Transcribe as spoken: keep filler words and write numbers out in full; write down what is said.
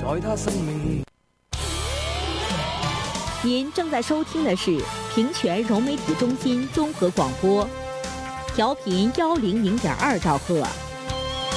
爱他生命。 您正在收听的是平泉融媒体中心综合广播，调频幺零零点二兆赫。